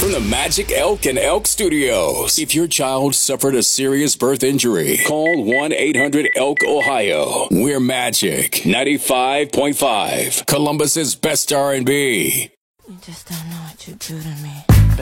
from the Magic Elk and Elk Studios. If your child suffered a serious birth injury, call 1-800-ELK Ohio. We're Magic 95.5, Columbus's best R&B. You just don't know what you do to me.